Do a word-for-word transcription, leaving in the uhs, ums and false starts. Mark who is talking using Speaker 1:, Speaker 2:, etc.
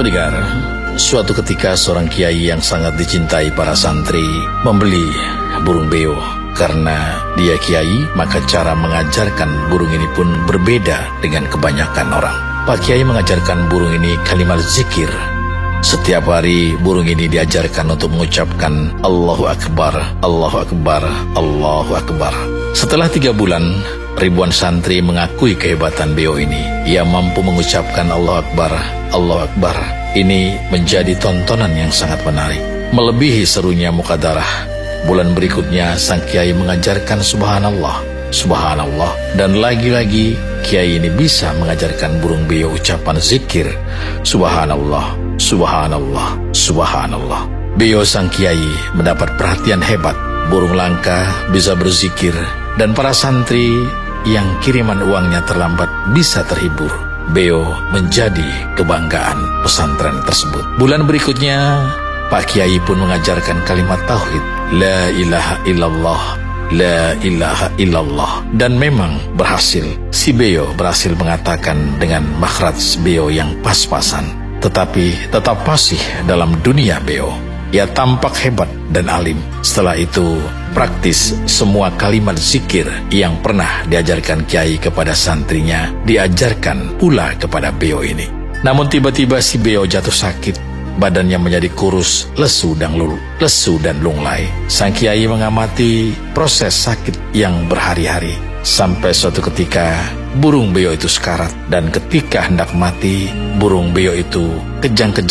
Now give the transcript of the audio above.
Speaker 1: Pendengar, suatu ketika seorang kiai yang sangat dicintai para santri membeli burung beo. Karena dia kiai, maka cara mengajarkan burung ini pun berbeda dengan kebanyakan orang. Pak Kiai mengajarkan burung ini kalimat zikir. Setiap hari burung ini diajarkan untuk mengucapkan Allahu Akbar, Allahu Akbar, Allahu Akbar. Setelah tiga bulan, ribuan santri mengakui kehebatan beo ini. Ia mampu mengucapkan Allahu Akbar, Allahu Akbar. Ini menjadi tontonan yang sangat menarik. Melebihi serunya mukadarah. Bulan berikutnya sang kiai mengajarkan Subhanallah, Subhanallah. Dan lagi-lagi kiai ini bisa mengajarkan burung beo ucapan zikir Subhanallah, Subhanallah, Subhanallah. Beo sang kiai mendapat perhatian hebat. Burung langka bisa berzikir, dan para santri yang kiriman uangnya terlambat bisa terhibur. Beo menjadi kebanggaan pesantren tersebut. Bulan berikutnya Pak Kiai pun mengajarkan kalimat tauhid, La ilaha illallah, La ilaha illallah. Dan memang berhasil. Si beo berhasil mengatakan dengan makhraj beo yang pas-pasan. Tetapi tetap fasih dalam dunia beo. Ia tampak hebat dan alim. Setelah itu, praktis semua kalimat zikir yang pernah diajarkan Kiai kepada santrinya diajarkan pula kepada beo ini. Namun tiba-tiba si beo jatuh sakit. Badannya menjadi kurus, lesu dan lulu, lesu dan lunglai. Sang kiai mengamati proses sakit yang berhari-hari. Sampai suatu ketika burung beo itu sekarat, dan ketika hendak mati, burung beo itu kejang-kejang